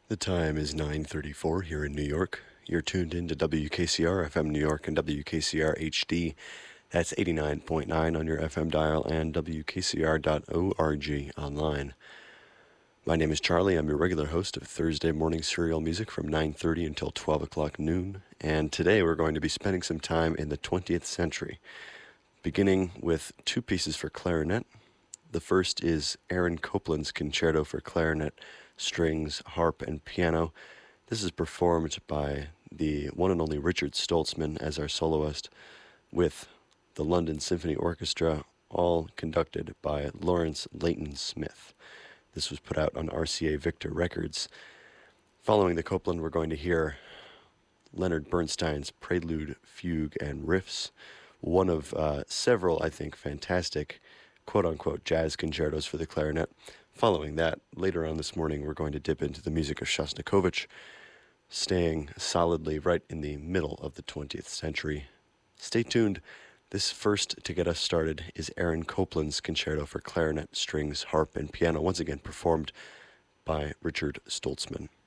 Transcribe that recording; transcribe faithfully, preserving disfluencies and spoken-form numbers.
The time is nine thirty-four here in New York. You're tuned in to W K C R F M New York and W K C R H D. That's eighty-nine point nine on your F M dial and W K C R dot org online. My name is Charlie. I'm your regular host of Thursday morning serial music from nine thirty until twelve o'clock noon. And today we're going to be spending some time in the twentieth century, beginning with two pieces for clarinet. The first is Aaron Copland's Concerto for Clarinet, Strings, Harp, and Piano. This is performed by the one and only Richard Stoltzman as our soloist, with the London Symphony Orchestra, all conducted by Lawrence Leighton Smith. This was put out on R C A Victor Records. Following the Copland, we're going to hear Leonard Bernstein's Prelude, Fugue, and Riffs, one of uh, several, I think, fantastic quote-unquote jazz concertos for the clarinet. Following that, later on this morning, we're going to dip into the music of Shostakovich, staying solidly right in the middle of the twentieth century. Stay tuned. This first to get us started is Aaron Copland's Concerto for Clarinet, Strings, Harp, and Piano, once again performed by Richard Stoltzman.